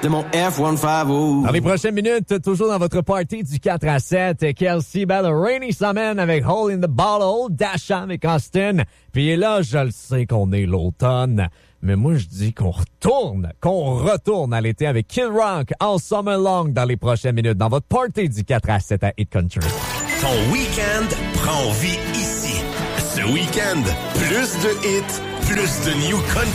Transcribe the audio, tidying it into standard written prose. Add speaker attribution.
Speaker 1: de mon F-150.
Speaker 2: Dans les prochaines minutes, toujours dans votre party du 4 à 7, Kelsey Bell, Rainy Summer avec Hole in the Bottle, Dasha avec Austin. Puis là, je le sais qu'on est l'automne, mais moi je dis qu'on retourne à l'été avec Kid Rock en Summer Long dans les prochaines minutes, dans votre party du 4 à 7 à Hit Country.
Speaker 3: Ton week-end prend vie ici. Ce week-end, plus de hits, plus de new country.